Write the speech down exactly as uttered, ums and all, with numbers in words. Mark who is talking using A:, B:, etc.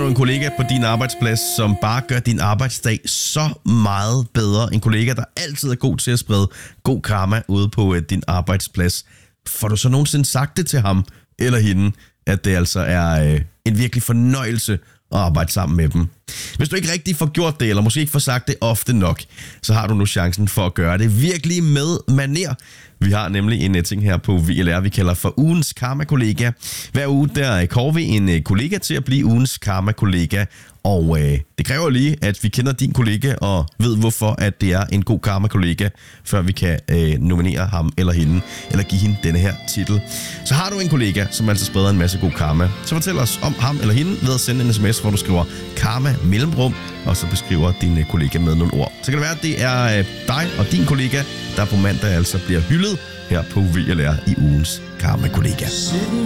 A: du en kollega på din arbejdsplads, som bare gør din arbejdsdag så meget bedre. En kollega, der altid er god til at sprede god karma ude på øh, din arbejdsplads. Får du så nogensinde sagt det til ham eller hende, at det altså er øh, en virkelig fornøjelse at arbejde sammen med dem? Hvis du ikke rigtig får gjort det, eller måske ikke får sagt det ofte nok, så har du nu chancen for at gøre det virkelig med maner. Vi har nemlig en ting her på V L R, vi kalder for ugens karma-kollega. Hver uge der kårer vi en kollega til at blive ugens karma-kollega. Og øh, det kræver lige, at vi kender din kollega og ved, hvorfor at det er en god karma-kollega, før vi kan øh, nominere ham eller hende, eller give hende denne her titel. Så har du en kollega, som altså spreder en masse god karma, så fortæl os om ham eller hende ved at sende en sms, hvor du skriver karma mellemrum, og så beskriver din kollega med nogle ord. Så kan det være, at det er øh, dig og din kollega, der på mandag altså bliver hyldet her på V L R i ugens karma-kollega.